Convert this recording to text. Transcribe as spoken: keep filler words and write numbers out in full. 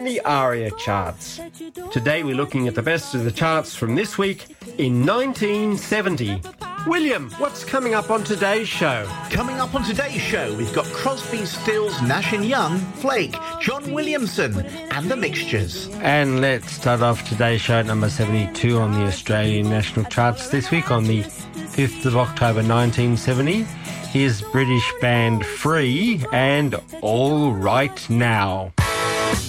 The ARIA charts. Today we're looking at the best of the charts from this week in nineteen seventy. William, what's coming up on today's show? Coming up on today's show, we've got Crosby, Stills, Nash and Young, Flake, John Williamson and The Mixtures. And let's start off today's show at number seventy-two on the Australian National Charts this week on the fifth of October nineteen seventy. Here's British band Free and All Right Now.